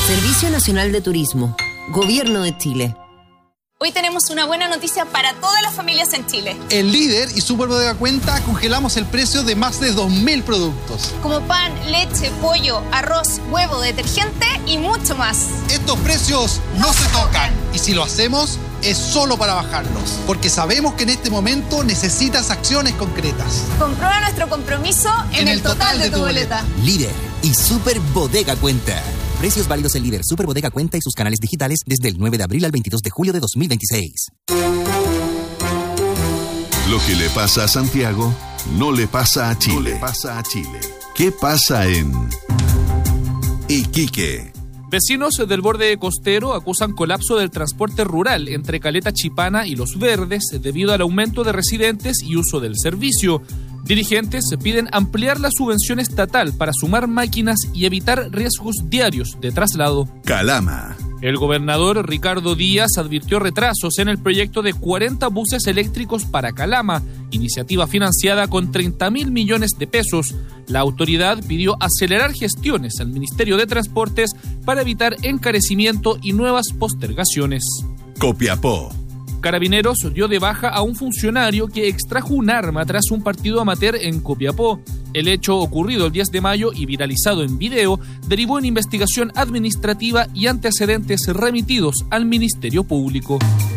Servicio Nacional de Turismo, Gobierno de Chile. Hoy tenemos una buena noticia para todas las familias en Chile. En Líder y Superbodega Cuenta congelamos el precio de más de 2.000 productos. Como pan, leche, pollo, arroz, huevo, detergente y mucho más. Estos precios no se tocan. Y si lo hacemos, es solo para bajarlos. Porque sabemos que en este momento necesitas acciones concretas. Comprueba nuestro compromiso en el total de tu boleta. Líder y Superbodega Cuenta. Precios válidos en Líder, Superbodega Cuenta y sus canales digitales desde el 9 de abril al 22 de julio de 2026. Lo que le pasa a Santiago no le pasa a Chile. ¿Qué pasa en Iquique? Vecinos del borde costero acusan colapso del transporte rural entre Caleta Chipana y Los Verdes debido al aumento de residentes y uso del servicio. Dirigentes piden ampliar la subvención estatal para sumar máquinas y evitar riesgos diarios de traslado. Calama. El gobernador Ricardo Díaz advirtió retrasos en el proyecto de 40 buses eléctricos para Calama, iniciativa financiada con 30.000 millones de pesos. La autoridad pidió acelerar gestiones al Ministerio de Transportes para evitar encarecimiento y nuevas postergaciones. Copiapó. Carabineros dio de baja a un funcionario que extrajo un arma tras un partido amateur en Copiapó. El hecho ocurrido el 10 de mayo y viralizado en video derivó en investigación administrativa y antecedentes remitidos al Ministerio Público.